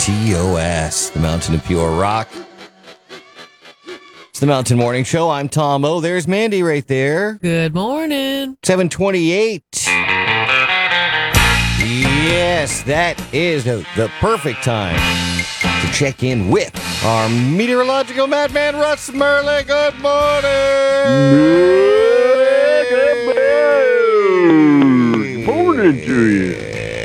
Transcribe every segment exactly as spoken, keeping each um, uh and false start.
T O S, the Mountain of Pure Rock. It's the Mountain Morning Show. I'm Tom O. There's Mandy right there. Good morning. seven twenty-eight. Yes, that is the, the perfect time to check in with our meteorological madman, Russ Merle. Good morning. Good morning to you.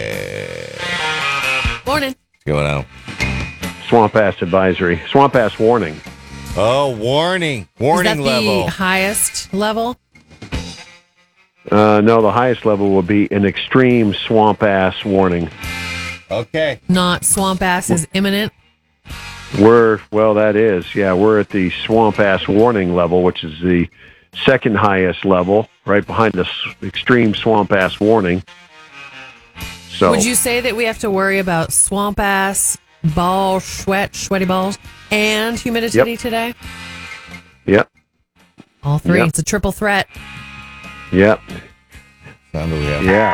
Morning. What's going on? Swamp ass advisory. Swamp ass warning. Oh, warning. Warning Is that level. the highest level? Uh, no, the highest level will be an extreme swamp ass warning. Okay. Not swamp ass is imminent. We're, well, that is, yeah, we're at the swamp ass warning level, which is the second highest level, right behind the s- extreme swamp ass warning. So, Would you say that we have to worry about swamp ass, balls, sweat, sweaty balls, and humidity Yep. today? Yep, All three. Yep. It's a triple threat. yep, Sound that we have. yeah.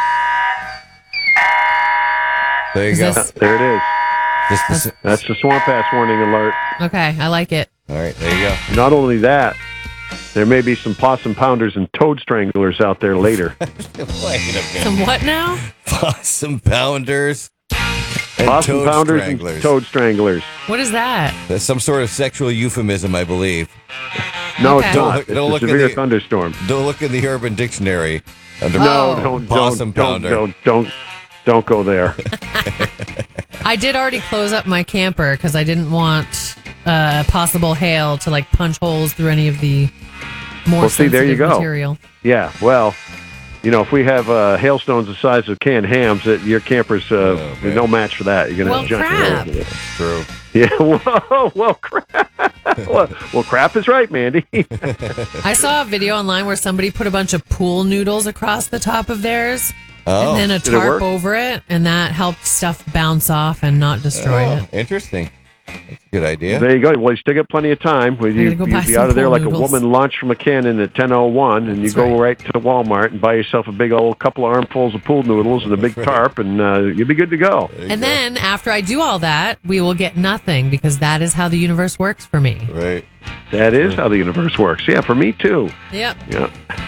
There you Is go. this- There it is. Just the s- That's the swamp ass warning alert. Okay, I like it. All right, there you go. Not only that, there may be some possum pounders and toad stranglers out there later. Wait a minute. Some what now? Possum pounders and Possum toad pounders stranglers. and toad stranglers. What is that? That's some sort of sexual euphemism, I believe. No, Okay. it's Don't not. look- It's don't a look at severe the- thunderstorm. Don't look in the Urban Dictionary. Under No, No, don't, possum don't, pounder. don't, don't, don't, don't go there. I did already close up my camper because I didn't want uh, possible hail to like punch holes through any of the more Well, see, there you sensitive go. material. Yeah, well, you know, if we have uh, hailstones the size of canned hams, that your camper's uh, Oh, man. no match for that. You're going to Well, have crap. giant. True. Yeah, whoa, well, crap. well, well, crap is right, Mandy. I saw a video online where somebody put a bunch of pool noodles across the top of theirs Oh, and then a did it work? tarp over it, and that helped stuff bounce off and not destroy oh, it. interesting. That's a good idea. There you go. Well, you still got plenty of time. Well, you, gotta go you'd buy be some out of there pool like noodles. a woman launched from a cannon at ten oh one, and you That's go right. right to Walmart and buy yourself a big old couple of armfuls of pool noodles and a big That's right. tarp, and uh, you'll be good to go. There you And go. then after I do all that, we will get nothing because that is how the universe works for me. Right. That is how the universe works. Yeah, for me, too. Yep. Yeah.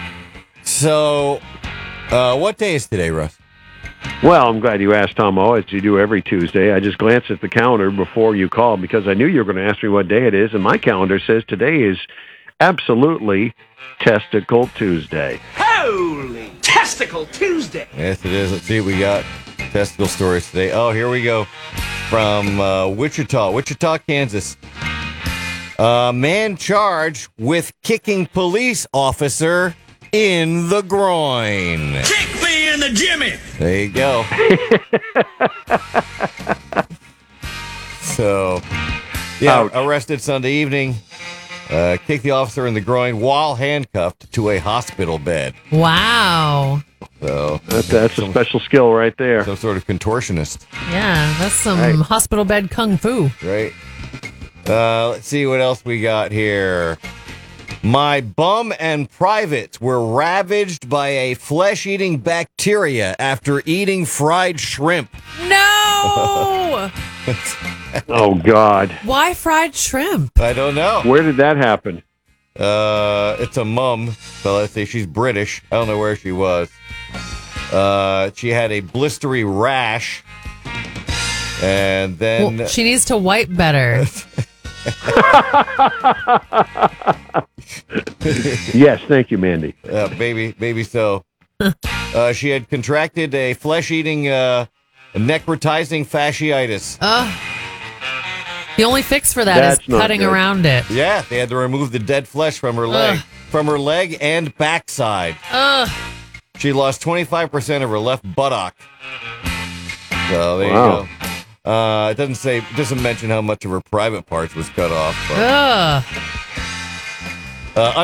So, uh, what day is today, Russ? Well, I'm glad you asked, Tom O, as you do every Tuesday. I just glanced at the calendar before you called because I knew you were going to ask me what day it is, and my calendar says today is absolutely Testicle Tuesday. Holy Testicle Tuesday! Yes, it is. Let's see what we got. Testicle stories today. Oh, here we go. From uh, Wichita, Wichita, Kansas. A man charged with kicking police officer in the groin. Kick me in the Jimmy! There you go. So, yeah, Ouch. arrested Sunday evening. Uh, kicked the officer in the groin while handcuffed to a hospital bed. Wow. So, That, that's a some, special skill right there. some sort of contortionist, Yeah, that's some Right. hospital bed kung fu. right? Uh, let's see what else we got here. My bum and privates were ravaged by a flesh-eating bacteria after eating fried shrimp. No! Oh, God. Why fried shrimp? I don't know. Where did that happen? Uh, it's a mum. So let's see, she's British. I don't know where she was. Uh, she had a blistery rash, and then Well, she needs to wipe better. Yes, thank you, Mandy. uh, maybe, maybe so. uh, she had contracted a flesh-eating, uh, necrotizing fasciitis. Ugh. The only fix for that That's is not cutting good. around it. Yeah, they had to remove the dead flesh from her leg, Ugh. from her leg and backside. Ugh. She lost twenty-five percent of her left buttock. So there Wow. you go. Uh, it doesn't say, it doesn't mention how much of her private parts was cut off. But, Ugh. uh,